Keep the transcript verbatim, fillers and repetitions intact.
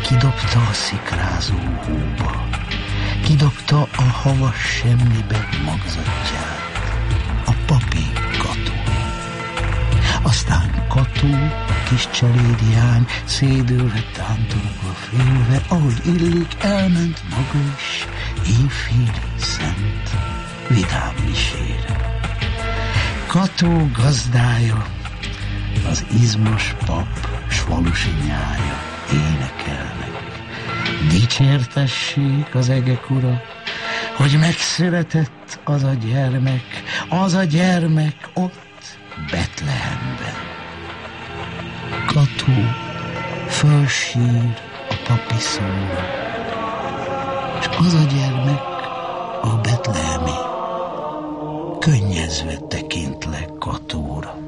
Kidobta a szikrázó hóba, kidobta a havas semmibe magzatját, a papi Kató. Aztán Kató, kis cselédjány, szédülve, tántorogva, félve, ahogy illik, elment maga is, éjféli szent, vidám misére. Kató gazdája, az izmos pap, s falusi nyája énekelnek. Dicsértessék az egek ura, hogy megszületett az a gyermek, az a gyermek ott Betlehemben. Kató fölsír a papi szóra, és az a gyermek a betlehemi, könnyezve tekintlek Katóra.